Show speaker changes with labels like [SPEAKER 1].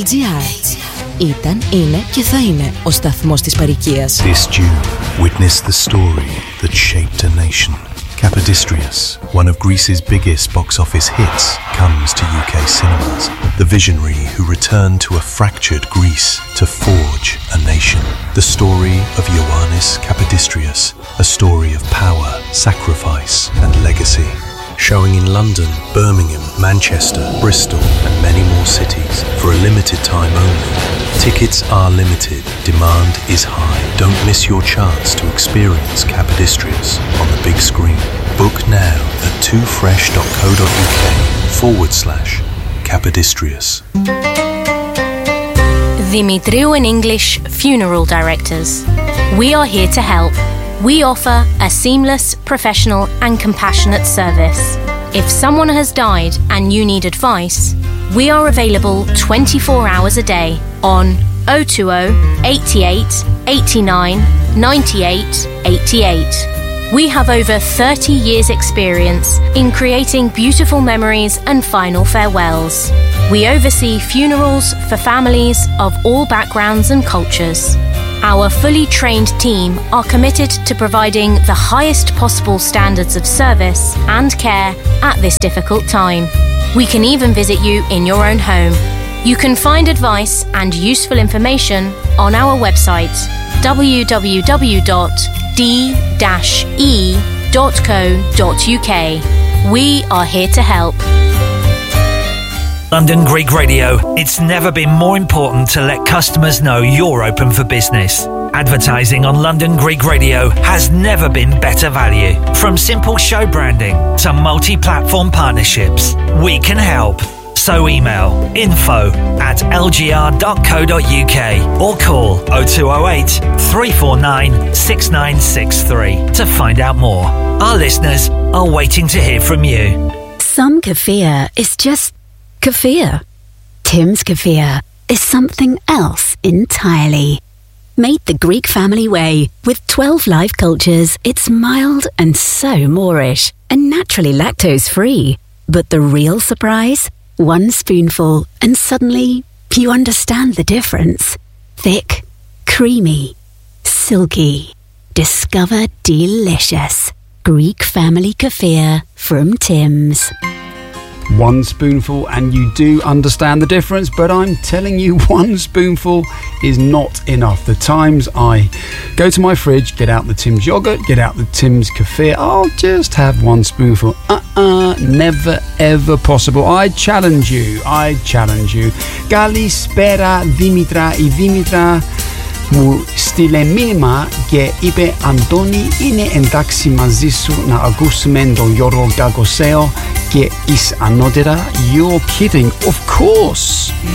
[SPEAKER 1] LGR. Ήταν, είναι και θα είναι ο σταθμός της παροικίας.
[SPEAKER 2] This June, witness the story that shaped a nation. Kapodistrias, one of Greece's biggest box office hits, comes to UK cinemas. The visionary who returned to a fractured Greece to forge a nation. The story of Ioannis Kapodistrias, a story of power, sacrifice and legacy. Showing in London, Birmingham, Manchester, Bristol and many more cities for a limited time only. Tickets are limited, demand is high. Don't miss your chance to experience Kapodistrias on the big screen. Book now at twofresh.co.uk/Kapodistrias.
[SPEAKER 3] Dimitriou and English Funeral Directors. We are here to help. We offer a seamless, professional and compassionate service. If someone has died and you need advice, we are available 24 hours a day on 020 88 89 98 88. We have over 30 years' experience in creating beautiful memories and final farewells. We oversee funerals for families of all backgrounds and cultures. Our fully trained team are committed to providing the highest possible standards of service and care at this difficult time. We can even visit you in your own home. You can find advice and useful information on our website www.d-e.co.uk. We are here to help.
[SPEAKER 4] London Greek Radio. It's never been more important to let customers know you're open for business. Advertising on London Greek Radio has never been better value. From simple show branding to multi-platform partnerships, we can help. So email info@lgr.co.uk or call 0208 349 6963 to find out more. Our listeners are waiting to hear from you.
[SPEAKER 5] Some kefir is just kefir. Tim's kefir is something else entirely. Made the Greek family way, with 12 live cultures, it's mild and so Moorish, and naturally lactose-free. But the real surprise? One spoonful, and suddenly you understand the difference. Thick, creamy, silky. Discover delicious Greek family kefir from Tim's.
[SPEAKER 6] One spoonful and you do understand the difference, but I'm telling you, one spoonful is not enough. The times I go to my fridge, get out the Tim's yogurt, get out the Tim's kefir, I'll just have one spoonful. Never ever possible. I challenge you. Kalispera Dimitra. Η Δήμητρα μου στείλε μήνυμα και είπε «Αντώνη, είναι εντάξει μαζί σου να ακούσουμε τον Γιώργο Γκαγκοσέο και εις ανώτερα». You're kidding, of course.